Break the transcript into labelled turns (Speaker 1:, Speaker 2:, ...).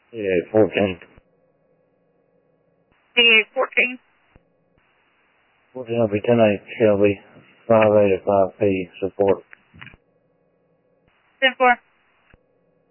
Speaker 1: Yeah, 14.
Speaker 2: 14.
Speaker 1: 14 will be 10-8 Shelby, 5A to 5P support.
Speaker 2: 10-4.